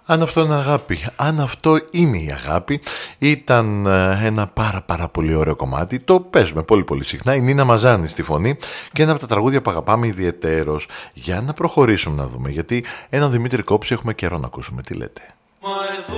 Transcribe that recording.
Αν αυτό είναι αγάπη, αν αυτό είναι η αγάπη, ήταν ένα πάρα πολύ ωραίο κομμάτι. Το παίζουμε πολύ συχνά. Η Νίνα Μαζάνη στη φωνή και ένα από τα τραγούδια που αγαπάμε ιδιαιτέρως. Για να προχωρήσουμε να δούμε, γιατί έναν Δημήτρη Κόψη έχουμε καιρό να ακούσουμε. Τι λέτε?